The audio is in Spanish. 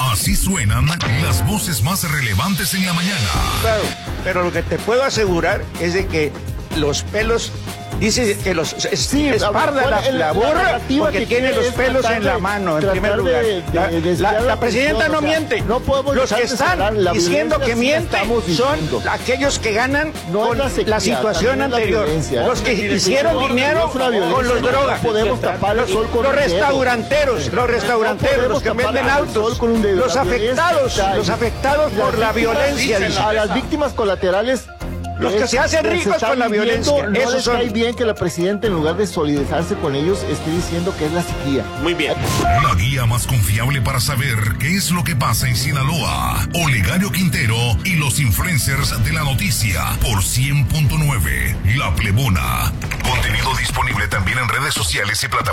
Así suenan las voces más relevantes en la mañana. Claro, pero lo que te puedo asegurar es de que los pelos, dice que los esparda la burra porque tiene los pelos en la mano, en primer lugar. La presidenta no miente. No podemos los que están diciendo que mienten son aquellos que ganan con la situación anterior. Los que hicieron dinero con los drogas. Los restauranteros, los que venden autos, los afectados por la violencia. A las víctimas colaterales, los que se hacen ricos con la violencia. No les cae bien que la presidenta, en lugar de solidarizarse con ellos, esté diciendo que es la sequía. Muy bien. La guía más confiable para saber qué es lo que pasa en Sinaloa. Olegario Quintero y los influencers de la noticia por 100.9 La Plebona. Contenido disponible también en redes sociales y plataformas.